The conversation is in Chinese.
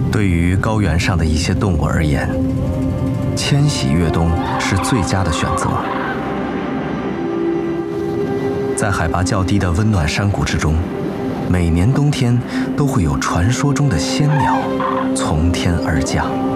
对于高原上的一些动物而言，迁徙越冬是最佳的选择。在海拔较低的温暖山谷之中，每年冬天都会有传说中的仙鸟从天而降。